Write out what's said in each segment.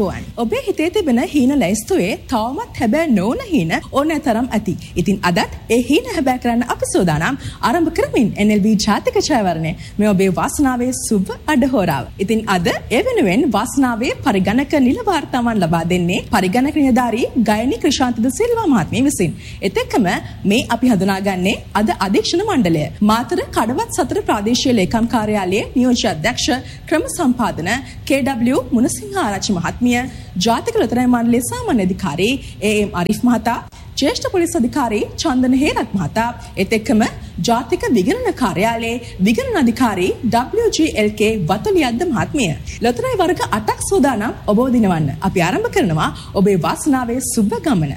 ආයුබෝවන්. ඔබේ හිතේ තිබෙන හීන ලැයිස්තුවේ තවමත් හැබෑ නොවන හීන ඕනෑ තරම් ඇති. ඉතින් අදත් ඒ හීන හැබෑ කරන්න අපි සූදානම් ආරම්භ කරමින් NLB ජාතික ජයවරණය මේ ඔබේ වාසනාවේ සුබ අඩහෝරාව. ඉතින් අද ඒ වෙනුවෙන් වාසනාවේ පරිගණක නිල වාර්තාවන් ලබා දෙන්නේ පරිගණක නිලධාරී ගයනි ක්‍රිෂාන්ත ද සිල්වා මහත්මිය විසින්. එත් එක්කම මේ අපි හඳුනාගන්නේ අද අධීක්ෂණ මණ්ඩලය. මාතර කඩවත් සතර ප්‍රාදේශීය ලේකම් කාර්යාලයේ නියෝජ්‍ය අධ්‍යක්ෂ ක්‍රම සම්පාදන KW මුණසිංහ ආරච්චි මහත්මිය, ජාතික ලොතරැයි මණ්ඩලයේ සාමාන්‍ය අධිකාරී AM අරිෆ් මහතා, ජ්‍යෙෂ්ඨ පොලිස් අධිකාරී චන්දන හේරත් මහතා, එත් එක්කම ජාතික විගණන කාර්යාලයේ විගණන අධිකාරී WGLK වතුලියද්ද මහත්මිය. ලොතරැයි වර්ග 8ක් සූදානම් ඔබව දිනවන්න. අපි ආරම්භ කරනවා ඔබේ වාසනාවේ සුබ ගමන.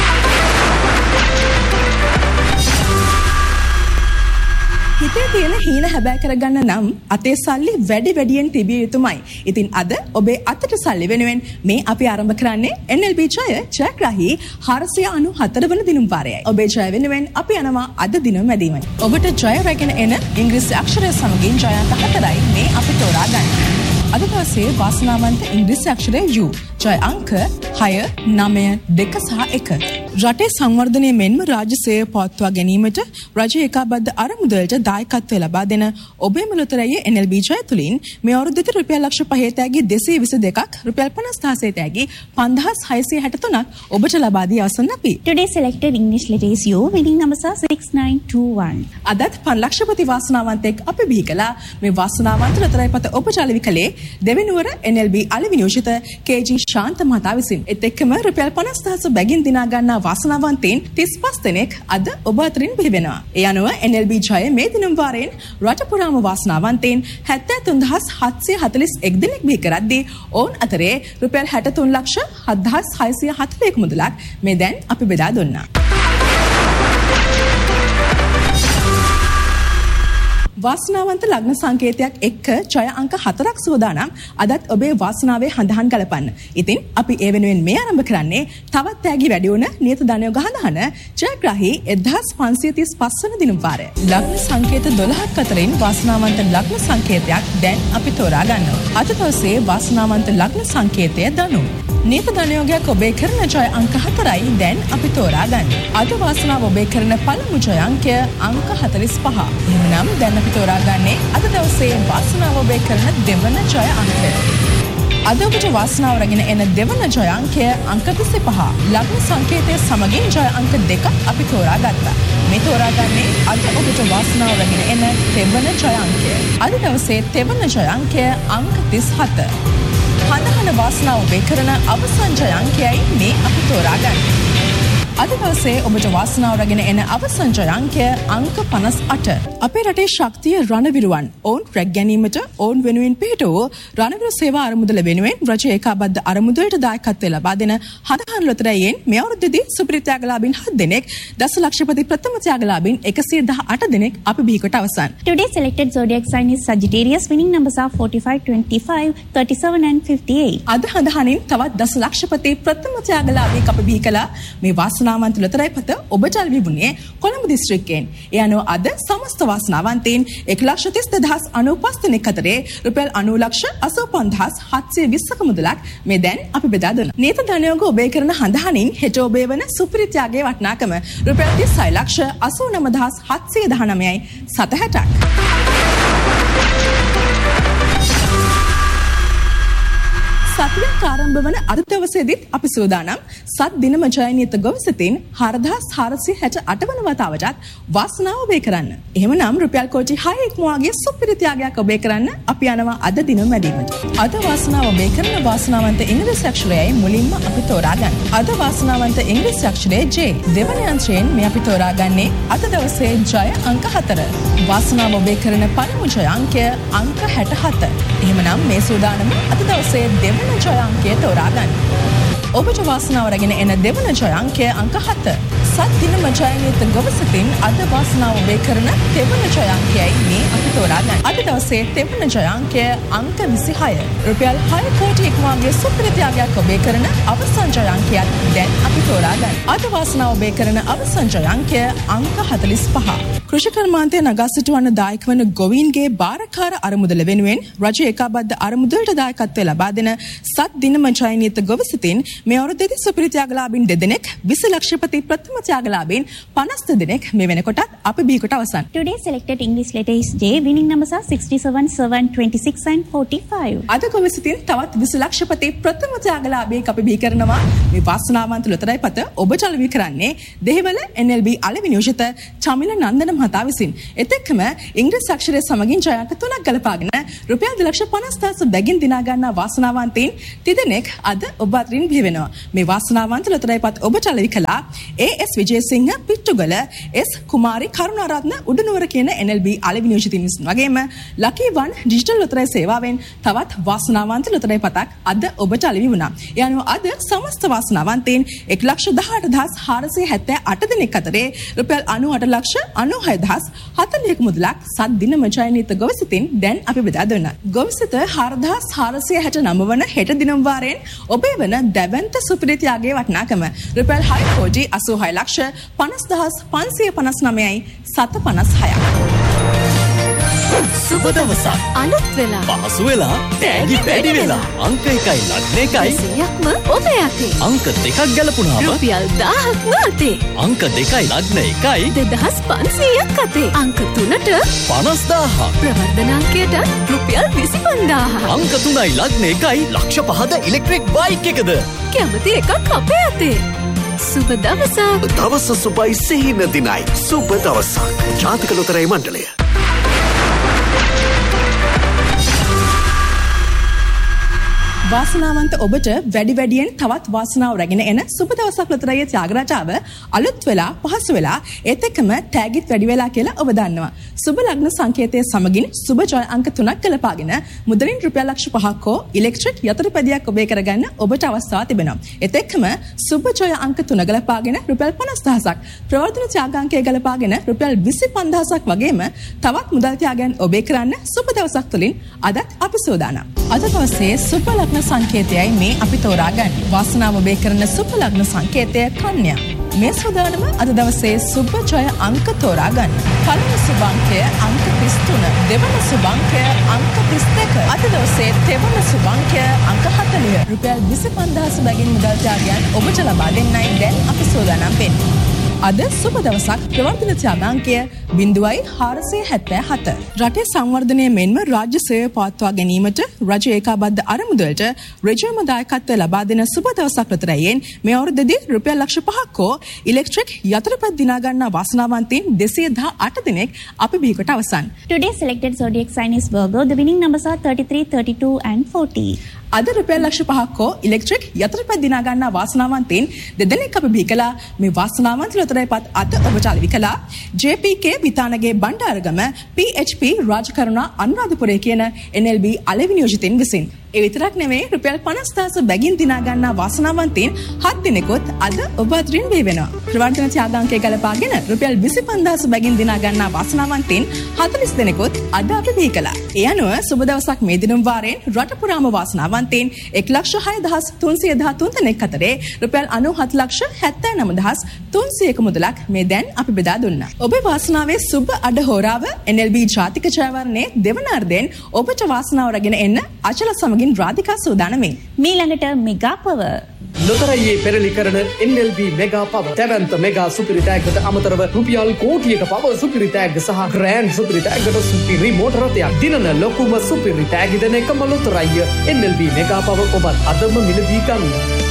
හිතේ තියෙන හීන හැබෑ කරගන්න නම් අතේ සල්ලි වැඩියෙන් තිබිය යුතුමයි. ඉතින් අද ඔබේ අතට සල්ලි වෙනුවෙන් මේ අපි ආරම්භ කරන්නේ NLB ජයග්‍රාහී 494 වන දිනුම් වාරයයි. ඔබේ ජය වෙනුවෙන් අපි යනවා අද දිනුම් මැදීමට. ඔබට ජය රැගෙන එන ඉංග්‍රීසි අක්ෂරය සමගින් ජය අංක 4යි මේ අපි තෝරා ගන්න. අද දවසේ වාසනාවන්ත ඉංග්‍රීසි අක්ෂරය U. ජය අංක 6, 9, 2 සහ 1. රටේ සංවර්ධනය මෙන්ම රාජ්‍ය සේවය පවත්වා ගැනීමට රජය ඒකාබද්ධ අරමුදලට දායකත්වය ලබා දෙන ඔබේ ලොතරැයියේ NLB ජය තුලින් මේ අවුරුද්දට රුපියල් ලක්ෂ 5 තෑගි 222ක්, රුපියල් 50000 තෑගි 5663ක් ඔබට ලබා දී අවසන් අපි. Today selected English letter is U, winning number 6921. අදත් පන්ලක්ෂපති වාසනාවන්තෙක් අපි බිහි කළා. මේ වාසනාවන්ත ලොතරැයි පත ඔබට අලෙවි කළේ දෙවෙනුවර NLB අලෙවි නියෝජිත KG ශාන්ත මහතා විසින්. එත් එක්කම රුපියල් 50000 බැගින් දිනා ගන්නා වාසනාවන්තයින් 35 දෙනෙක් අද ඔබ අතරින් බිහි වෙනවා. ඒ අනුව NLB ජය මේ දිනම් වාරයෙන් රට පුරාම වාසනාවන්තයින් 73741 දෙනෙක් බිහි කරද්දී ඔවුන් අතරේ රුපියල් 63,7641 මුදලක් මේ දැන් අපි බෙදා දුන්නා. වාසනාවන්ත ලග්න සංකේතයක් එක්ක ජය අංක 4ක් සූදානම් අදත් ඔබේ වාසනාවේ හඳහන් ගලපන්න. ඉතින් අපි ඒ වෙනුවෙන් මේ ආරම්භ කරන්නේ තවත් තෑගි වැඩි වුණ නියත ධනයෝග හඳහන ජයග්‍රාහී 1535 වන දිනුම් වාරය. ලග්න සංකේත 12ක් අතරින් වාසනාවන්ත ලග්න සංකේතයක් දැන් අපි තෝරා ගන්නවා. අද දවසේ වාසනාවන්ත ලග්න සංකේතය ධනු. නියත ධනයෝගයක් ඔබේ කරන ජය අංක 4යි දැන් අපි තෝරා ගන්න. අද වාසනාව ඔබේ කරන පළමු ජය අංකය අංක 45. එහෙනම් දැන් අපි තෝරාගන්නේ අද දවසේ වාසනාව ඔබේ කරන දෙවන ජය අංකය. අද ඔබට වාසනාව රැගෙන එන දෙවන ජය අංකය අංක 25. ලග්න සංකේතයේ සමගින් ජය අංක 2ක් අපි තෝරාගත්තා. මේ තෝරාගන්නේ අද ඔබට වාසනාව රැගෙන එන දෙවන ජය අංකය. අද දවසේ දෙවන ජය අංකය අංක 37. හඳහන වාසනාව ඔබේ කරන අවසන් ජය අංකයයි මේ අපි තෝරාගන්නේ. අද දවසේ ඔබට වාසනාව රැගෙන එන අවසන් ජය අංකය අංක 58. අපේ රටේ ශක්තිය රණවිරුවන් ඔවුන් රැක් ගැනීමට ඔවුන් වෙනුවෙන් පිහිටවූ රණවිරු සේවා අරමුදල වෙනුවෙන් රජය ඒකාබද්ධ අරමුදලට දායකත්වය ලබා දෙන හඳහන් ලොතරැයියෙන් මේ අවුරුද්දේදී සුපිරි ත්‍යාගලාභීන් 7 දෙනෙක්, දසලක්ෂපති ප්‍රථම ත්‍යාගලාභීන් 118 දෙනෙක් අපි බිහි කොට අවසන්. Today selected zodiac sign is Sagittarius, winning numbers are 45, 25, 37 and 58. අද හඳහනින් තවත් දසලක්ෂපති ප්‍රථම ත්‍යාගලාභී අපි බිහි කළා. මේ වාසනාවන්ත ලොතරැයි පත ඔබට ලැබුණේ කොළඹ දිස්ත්‍රික්කයෙන්. ඒ අනුව අද සමස්ත වාසනාවන්තයින් 1,30,095 දෙනෙක් අතරේ රුපියල් 90,85,720ක මුදලක් මේ දැන් අපි බෙදා දුන්නා. නියත ධනයෝග ඔබේ කරන හඳහනින් හෙට ඔබේ වන සුපිරි ත්‍යාගයේ වටිනාකම රුපියල් 36,89,719යි 760ක්. සතියක් ආරම්භ වන අද දවසේදීත් අපි සූදානම් සත් දිනම ජයනියත ගොවිසතින් 4,468 වන වතාවටත් වාසනාව ඔබේ කරන්න. එහෙමනම් රුපියල් කෝටි 6 ඉක්මවාගේ සුපිරි ත්‍යාගයක් ඔබේ කරන්න අපි යනවා අද දිනම මැදීමට. අද වාසනාව ඔබේ කරන වාසනාවන්ත ඉංග්‍රීසි අක්ෂරයයි මුලින්ම අපි තෝරා ගන්න. අද වාසනාවන්ත ඉංග්‍රීසි අක්ෂරය J. දෙවන යන්ත්‍රයෙන් මේ අපි තෝරාගන්නේ අද දවසේ ජය අංක 4. වාසනාව ඔබේ කරන පළමු ජය අංකය අංක 67. එහෙමනම් මේ සූදානම අද දවසේ දෙවන ජය අංකය තෝරා ගන්න. ඔබට වාසනාව රැගෙන එන දෙවන ජය අංකය අංක 7. සත් දිනම ජයනිත ගොවසතින් අද වාසනාව වේ කරන තෙවන ජයාංකයයි මේ අපි තෝරාගන්න. අද දවසේ තෙවන ජයාංකය අංක 26. රුපියල් 6 කෝටි ඉක්මවාගේ සුපිරිත්‍යාගයක් ඔබේ කරන අවසන් ජයාංකයක් දැන් අපි තෝරාගන්න. අද වාසනාව ඔබේ කරන අවසන් ජයාංකය අංක 45. කෘෂිකර්මාන්තය නගා සිටුවන දායක වන ගොවීන්ගේ බාරකාර අරමුදල වෙනුවෙන් රජය ඒකාබද්ධ අරමුදලට දායකත්වය ලබා දෙන සත් දිනම ජයනිත ගොවසතින් මේ අවුරුද්දේදී සුපිරිත්‍යාගලාභීන් 2 දෙනෙක් 20 ලක්ෂපති ප්‍රථම ත්‍යාගලාභීන් 52 දෙනෙක් මේ වෙනකොටත් අපි බී කොට අවසන්. Today selected English letter is J. Winning numbers are 67, 7, 26 and 45. අද ගොවසතින් තවත් 20 ලක්ෂපති ප්‍රථම ත්‍යාගලාභීන් අපි බී කරනවා. මේ වාසනාවන්ත ලොතරැයි පත ඔබ චලවි කරන්නේ දෙහිවල NLB අලෙවි නියෝජිත චමිල නන්දන මහතා විසින්. එතෙක්ම ඉංග්‍රීසි අක්ෂරය සමගින් ජයාංක 3ක් ගලපාගෙන රුපියල් 2,50,000 බැගින් දිනා ගන්නා වාසනාවන්තයින් 30 දෙනෙක් අද ඔබ අතරින් බිහි වෙනවා. මේ වාසනාවන්ත ලොතරැයි පත ඔබ චලවි කළා AS විජේසිංහ පිට්ටුගල S කුමාරි කරුණාරත්න උඩනුවර කියන NLB අලෙවි නියෝජිතින් විසින් වගේම ලකී වන් ඩිජිටල් ලොතරැයි සේවාවෙන් තවත් වාසනාවන්ත ලොතරැයි පතක් අද ඔබට අලෙවි වුණා. ඒ අනුව අද සමස්ත වාසනාවන්තයින් 1,18,478 දෙනෙක් අතරේ රුපියල් 98,96,040ක මුදලක් සත් දිනම ජයනිත ගොවිසිතින් දැන් අපි බෙදා දුන්නා. ගොවිසිත 4,469 වන හෙට දිනම් වාරයෙන් ඔබේ වන දැවැන්ත සුපිරිත්‍යාගයේ වටිනාකම රුපියල් 6 කෝටි 86,50,559යි 756ක්. සුබ දවසක් අලුත් වෙලා පහසු වෙලා තෑගි වැඩි වෙලා අංක 1යි ලග්න 1යි 100ක්ම ඔබේ අතේ අංක 2ක් ගැලපුණාම රුපියල් 1000ක්ම අතේ අංක 2යි ලග්න 1යි 2500ක් අතේ අංක 3ට 50000 ප්‍රවර්ධන අංකයට රුපියල් 25000 අංක 3යි ලග්න 1යි ලක්ෂ 5ද ඉලෙක්ට්‍රික් බයික් එකද කැමති එකක් අපේ අතේ සුබ දවසක් දවස සුබයි සිහින දිනයි සුබ දවසක් ජාතික ලොතරැයි මණ්ඩලය. වාසනාවන්ත ඔබට වැඩි වැඩියෙන් තවත් වාසනාව රැගෙන එන සුබ දවසක් ලොතරැයි ත්‍යාගරාජාව අලුත් වෙලා පහසු වෙලා ඒත් එක්කම තෑගිත් වැඩි වෙලා කියලා ඔබ දන්නවා. සුබ ලග්න සංකේතයේ සමගින් සුබ ජය අංක 3ක් ගලපාගෙන මුදලින් රුපියල් ලක්ෂ 5ක් හෝ ඉලෙක්ට්‍රික් යතුරුපැදියක් ඔබේ කරගන්න ඔබට අවස්ථාව තිබෙනවා. ඒත් එක්කම සුබ ජය අංක 3 ගලපාගෙන රුපියල් 50000ක් ප්‍රවර්ධන ත්‍යාගාංකය ගලපාගෙන රුපියල් 25000ක් වගේම තවත් මුදල් ත්‍යාගයන් ඔබේ කරන්න සුබ දවසක් තුලින් අදත් අපි සෝදානම්. අද දවසේ සුබ ලග්න සංකේතයයි මේ අපි තෝරාගන්න. වාසනාව ඔබේ කරන සුබ ලග්න සංකේතය කන්‍යා. මේ සෝදානම අද දවසේ සුබ ජය අංක තෝරාගන්න. පළමු සුබ අංකය අංක 33, දෙවන සුබ අංකය අංක 32. අද දවසේ තෙවන සුබ අංකය අංක 40. රුපියල් 25000 බැගින් මුදල් ත්‍යාගයන් ඔබට ලබා දෙන්නයි දැන් අපි සෝදානම් වෙන්නේ. අද සුබ දවසක් ප්‍රවර්ධන ත්‍යාගාංකය 0.477. රටේ සංවර්ධනය මෙන්ම රාජ්‍ය සේවය පවත්වා ගැනීමට රජ ඒකාබද්ධ අරමුදලට රජයම දායකත්වය ලබා දෙන සුබ දවසක් ලොතරැයියෙන් මේ අවුරුද්දේදී රුපියල් ලක්ෂ 5ක් හෝ ඉලෙක්ට්‍රික් යතුරුපැදි දිනා ගන්නා වාසනාවන්තයින් 218 දෙනෙක් අපි බිහිකොට අවසන්. Today selected zodiac sign is Virgo. The winning numbers are 33, 32 and 40. අද රුපියල් ලක්ෂ 5ක් හෝ ඉලෙක්ට්‍රික් යතුරුපැදි දිනා ගන්නා වාසනාවන්තයින් දෙදෙනෙක් අපි බිහි කළා. මේ වාසනාවන්ත ලොතරැයිපත් අද ඔබට අලෙවි කළා. JPK විතානගේ බණ්ඩාරගම PHP රාජකරුණා අනුරාධපුරේ කියන NLB අලෙවි නියෝජිතින් විසින්. ඒ විතරක් නෙවෙයි රුපියල් 50000 බැගින් දිනා ගන්නා වාසනාවන්තයින් 7 දෙනෙකුත් අද ඔබ අතරින් බිහි වෙනවා. ප්‍රවර්ධන ත්‍යාගාංකය ගලපාගෙන රුපියල් 25000 බැගින් දිනා ගන්නා වාසනාවන්තයින් 40 දෙනෙකුත් අද අපි බිහි කළා. ඒ අනුව සුබ දවසක් මේ දිනම් වාරයෙන් රට පුරාම වාසනාවන්තයින් 1,06,313 දෙනෙක් අතරේ රුපියල් 97,79,300ක මුදලක් මේ දැන් අපි බෙදා දුන්නා. ඔබේ වාසනාවේ සුබ අඩ හෝරාව NLB ජාතික ජයවර්ණයේ දෙවන අර්ධයෙන් ඔබට වාසනාව රැගෙන එන්න අචල සමගින් රාධිකා සූදානමින්. මීළඟට මෙගා පවර්. ලොතරැයියේ පෙරලි කරන NLB මෙගා පවර් දැවැන්ත මෙගා සුපිරිතෑග්ගට අමතරව රුපියල් කෝටියක පවර් සුපිරිතෑග්ග සහ ග්‍රෑන්ඩ් සුපිරිතෑග්ගට සුපිරි මෝටර රථයක් දිනන ලොකුම සුපිරිතෑග්ග දෙන එකම ලොතරැයිය NLB මෙගා පවර් ඔබත් අදම මිලදී ගන්න.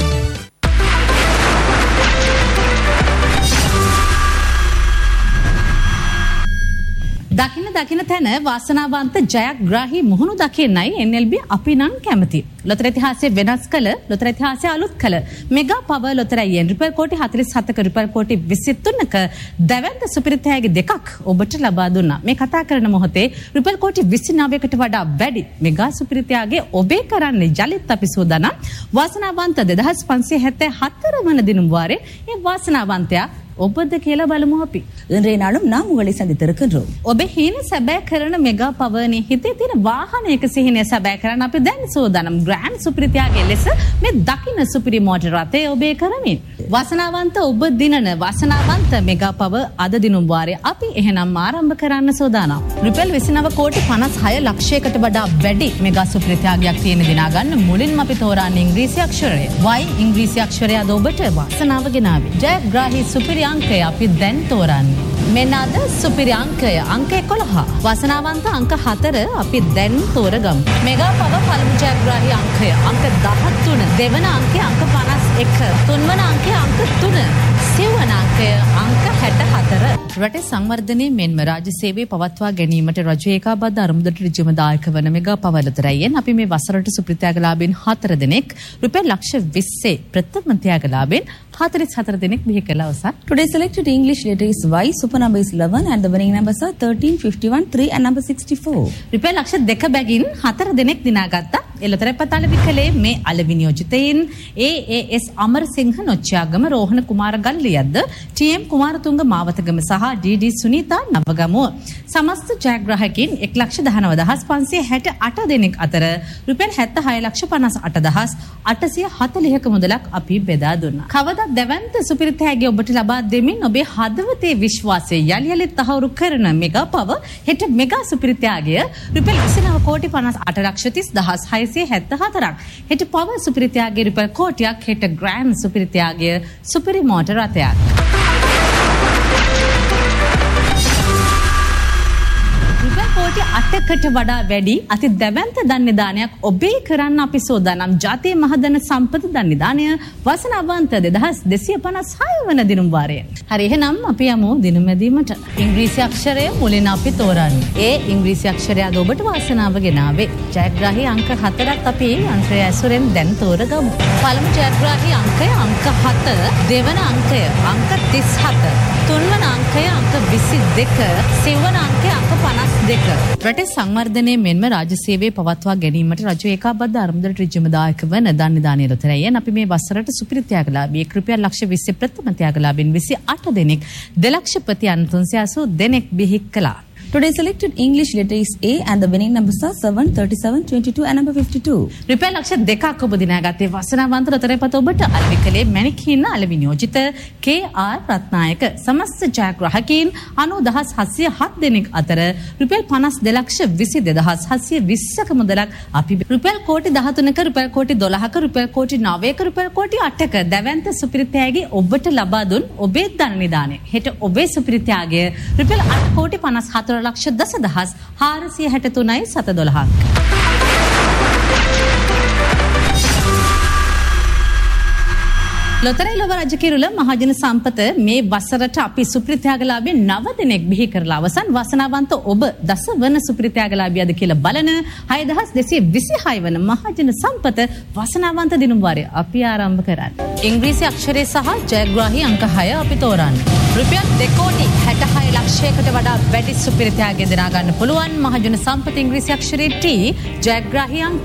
දකින තැන වාසනාවන්ත ජයග්‍රාහී මුහුණු දකින්නයි NLB අපි නම් කැමති. ලොතර ඉතිහාසයේ වෙනස් කළ ලොතර ඉතිහාසය අලුත් කළ මෙගා පවර් ලොතරැයියෙන් රුපියල් කෝටි 47ක රුපියල් කෝටි 23ක දැවැන්ත සුපිරිතෑගි දෙකක් ඔබට ලබා දුන්නා. මේ කතා කරන මොහොතේ රුපියල් කෝටි 29කට වඩා වැඩි මෙගා සුපිරිතෑගේ ඔබේ කරන්නේ ජලිත් අපි සෝදානම් වාසනාවන්ත 2574 වන දිනුම් වාරේ මේ වාසනාවන්තයා ඔබද කියලා බලමු අපි. இன்றைய நாளும் நாம் உங்களை சந்தித்திருக்கின்றோம். ඔබේ හීන සැබෑ කරන මෙගා පවර්නේ හිතේ තියෙන වාහනයක සිහිනය සැබෑ කරන්න අපි දැන් සෝදානම් ග්‍රෑන්ඩ් සුපිරිතියාගේ ලෙස මේ දකින්න සුපිරි මෝටර රථය ඔබේ කරමින්. වාසනාවන්ත ඔබ දිනන වාසනාවන්ත මෙගා පවර් අද දිනුම් වාරයේ අපි එහෙනම් ආරම්භ කරන්න සෝදානම්. රුපියල් 29 කෝටි 56 ලක්ෂයකට වඩා වැඩි මෙගා සුපිරිතියාගයක් තියෙන දිනා ගන්න මුලින්ම අපි තෝරන්නේ ඉංග්‍රීසි අක්ෂරය. Y ඉංග්‍රීසි අක්ෂරය අද ඔබට වාසනාව ගෙනාවේ. ජයග්‍රාහී සුපිරි අංකය අපි දැන් තෝරන්නේ. මෙන්න අද සුපිරි අංකය අංක 11. වාසනාවන්ත අංක 4 අපි දැන් තෝරගමු. මෙගා පවර් පළමු ජයග්‍රාහී අංකය අංක 13. දෙවන අංකය අංක 51. තුන්වන අංකය අංක 3. සිව්වන අංකය අංක 64. රටේ සංවර්ධනයේ මෙන්ම රාජ්‍ය සේවය පවත්වා ගැනීමට රජය ඒකාබද්ධ අරමුදට ඍජුවම දායක වන මෙගා පවර් ලොතරැයියෙන් අපි මේ වසරට සුපිරිත්‍යාගලාභීන් 4 දෙනෙක් රුපියල් ලක්ෂ 20 ප්‍රථම ත්‍යාගලාභීන් 44 දෙනෙක් බිහි කළ අවසන්. Today selected English letter is Y, super number is 11 and the winning numbers are 13, 51, 3 and number 64. රුපියල් ලක්ෂ 2 බැගින් 4 දෙනෙක් දිනාගත්තා. එළතරපත අලවිකලේ මේ අලවිනියෝජිතයින් AAS අමරසිංහ නොච්චාගම රෝහණ කුමාර ගල්ලියද්ද TM කුමාරතුංග මාවතගම සහ DD සුනීතා නවගමුව. සමස්ත ජයග්‍රාහකයින් 1,19,568 දෙනෙක් අතර රුපියල් 76,58,840ක මුදලක් අපි බෙදා දුන්නා. කවදා දැවැන්ත සුපිරිතෑගිය ඔබට ලබා දෙමින් ඔබේ හදවතේ විශ්වාසය යලි යලිත් තහවුරු කරන මෙගා පවර් හෙට මෙගා සුපිරිතෑගිය රුපියල් 29 කෝටි 58,30,674ක්. හෙට පවර් සුපිරිතෑගිය රුපියල් කෝටියක් හෙට ග්‍රෑන්ඩ් සුපිරිතෑගිය සුපිරි මෝටර රථයක්. කෝටි 8කට වඩා වැඩි අති දැවැන්ත ධන නිදානයක් ඔබේ කරන්න අපි සෝදානම්. ජාතිය මහධන සම්පත ධන නිදානය වාසනාවන්ත 2256 වන දිනුම් වාරයේ. හරි එහෙනම් අපි යමු දිනමැදීමට. ඉංග්‍රීසි අක්ෂරය මුලින් අපි තෝරන්නේ. ඒ ඉංග්‍රීසි අක්ෂරය අද ඔබට වාසනාව ගෙනාවේ. ජයග්‍රාහී අංක 4ක් අපි අංශය ඇසුරෙන් දැන් තෝරගමු. පළමු ජයග්‍රාහී අංකය අංක 7, දෙවන අංකය අංක 37, තුන්වන අංකය අංක 22, සිව්වන අංකය අංක 52. රටේ සංවර්ධනයේ මෙන්ම රාජ්‍ය සේවයේ පවත්වා ගැනීමට රජය ඒකාබද්ධ අරමුදට ඍජුවම දායක වන ධන නිදානය ලොතරැයියෙන් අපි මේ වසරට සුපිරි ත්‍යාගලාභී රුපියල් ලක්ෂ 20 ප්‍රථම ත්‍යාගලාභීන් 28 දෙනෙක්, දෙලක්ෂපති 380 දෙනෙක් බිහි කළා. Today selected English letter is A and the winning numbers are 7, 37, 22 and number 52. රුපියල් ලක්ෂ 2ක් ඔබ දිනාගත්තේ වාසනාවන්ත ලොතරැයිපත ඔබට අලවිකලේ මැණික්හින්න අලවිනියෝජිත KR රත්නායක. සමස්ත ජයග්‍රාහකයින් 90707 දෙනෙක් අතර රුපියල් 52,22,720ක මුදලක් අපි රුපියල් කෝටි 13ක, රුපියල් කෝටි 12ක, රුපියල් කෝටි 9ක, රුපියල් කෝටි 8ක දැවැන්ත සුපිරිතෑගි ඔබට ලබා දුන් ඔබේ ධන නිදානය. හෙට ඔබේ සුපිරිතෑගය රුපියල් 8 කෝටි 54 ලක්ෂ 10,463යි 712ක්. ලොතරැයි ලොව රජකිරුළ මහජන සම්පත මේ වසරට අපි සුපිරිත්‍යාගලාභීන් 9 දෙනෙක් බිහි කරලා අවසන්. වාසනාවන්ත ඔබ දස වන සුපිරිත්‍යාගලාභියාද කියලා බලන 6,226 වන මහජන සම්පත වාසනාවන්ත දිනුම් වාරය අපි ආරම්භ කරන්නේ. ඉංග්‍රීසි අක්ෂරය සහ ජයග්‍රාහී අංක 6 අපි තෝරන්නේ. රුපියල් 2 කෝටි 66 ලක්ෂයකට වඩා වැඩි සුපිරිත්‍යාගය දිනා ගන්න පුළුවන් මහජන සම්පත ඉංග්‍රීසි අක්ෂරයේ T, ජයග්‍රාහී අංක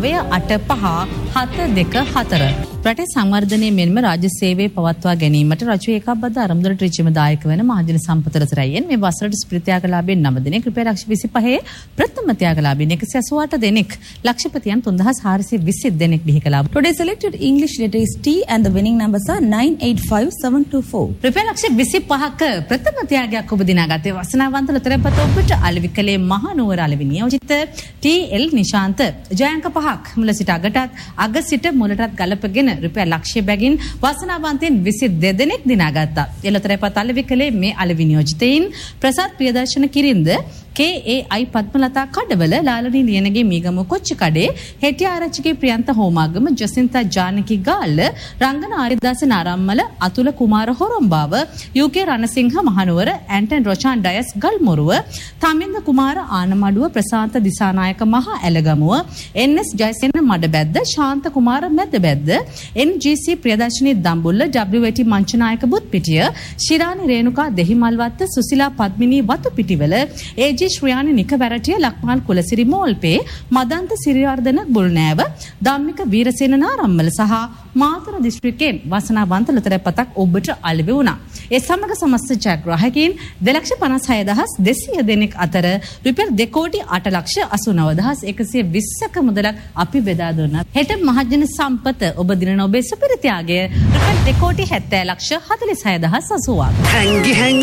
985,724. රටේ සංවර්ධනයේ මෙන්ම රාජ්‍ය සේවයේ පවත්වා ගැනීමට රජය ඒකාබද්ධ අරමුදට ඍජුවම දායක වන මහජන සම්පත ලොතරැයියෙන් මේ වසරට සුපිරිත්‍යාගලාභීන් 9 දෙනෙක්, රුපියල් ලක්ෂ 25 ප්‍රථම ත්‍යාගලාභීන් 188 දෙනෙක්, ලක්ෂපතියන් 3,420 දෙනෙක් බිහි කළා. Today selected English letter is T and the winning numbers are 985724. රුපියල් ලක්ෂ 25ක ප්‍රථම ත්‍යාගයක් ඔබ දිනාගත්තේ වාසනාවන්ත ලොතරැයිපත ඔබට අලවිකලේ මහනුවර අලවි නියෝජිත TL නිශාන්ත. ජයංක 5ක් මුල සිට අගටත්, අග සිට මුලටත් ගලපගෙන රුපියල් ලක්ෂය බැගින් වාසනාවන්තයන් 22 දෙනෙක් දිනාගත්තා. එළතරපත අලවිකලේ මේ අලවි නියෝජිතයින් ප්‍රසාද් ප්‍රියදර්ශන කිරින්ද, KAI පද්මලතා කඩවල, ලාලනී ලියනගේ මීගම කොච්චිකඩේ, හෙටිආරච්චිගේ ප්‍රියන්ත හෝමාගම, ජොසින්තා ජානකි ගාල්ල, රංගන ආරිදාස නාරම්මල, අතුල කුමාර හොරම්බාව, UK රණසිංහ මහනුවර, ඇන්ටන් රොචාන් ඩයස් ගල්මුරුව, තමින්ද කුමාර ආනමඩුව, ප්‍රසාන්ත දිසානායක මහ ඇලගමුව, NS ජයසේන මඩබැද්ද, ශාන්ත කුමාර මැදබැද්ද, NGC Priyadarshani Dambulla, WAT Manchanayake බුත්පිටිය, ශිරානි Renuka දෙහිමල්වත්ත, Susila Padmini වතුපිටිවල, AG Sriyani Nikaweratiya, Lakmal Kulasiri මෝල්පේ, මදන්ත Siriwardena බුල්නෑව, Dhammika වීරසේන නාරම්මල සහ මාතර දිස්ත්‍රික්කයෙන් වාසනාවන්ත ලොතරැයිපතක් ඔබට අලෙවි වුණා. ඒ සමග සමස්ත ජයග්‍රාහකයින් 2,56,200 දෙනෙක් අතර රුපියල් 2,89,89,120ක මුදලක් අපි බෙදා දුන්නා. හෙට මහජන සම්පත ඔබ දිනන ඔබේ සුපිරි ත්‍යාගය රුපියල් 2,70,46,86ක්.